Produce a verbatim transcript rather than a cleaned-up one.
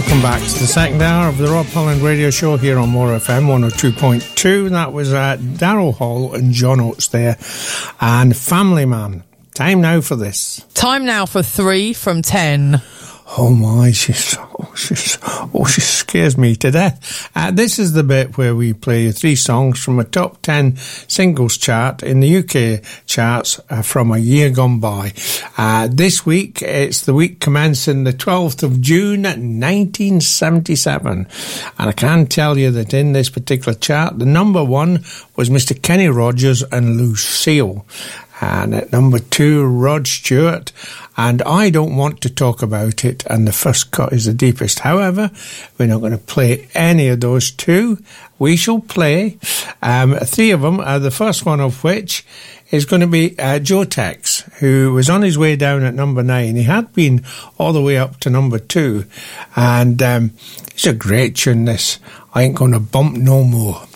Welcome back to the second hour of the Rob Holland Radio Show here on More F M one oh two point two. That was uh, Daryl Hall and John Oates there, and Family Man. Time now for this. Time now for three from ten. Oh my, she's, oh, she's, oh, she scares me to death. Uh, this is the bit where we play three songs from a top ten singles chart in the U K charts uh, from a year gone by. Uh, this week, it's the week commencing the twelfth of June, nineteen seventy-seven. And I can tell you that in this particular chart, the number one was Mister Kenny Rogers and Lucille. And at number two, Rod Stewart, and I Don't Want to Talk About It, and The First Cut Is the Deepest. However, we're not going to play any of those two. We shall play um, three of them, uh, the first one of which is going to be uh, Joe Tex, who was on his way down at number nine. He had been all the way up to number two, and um, it's a great tune, this. I Ain't Gonna Bump No More.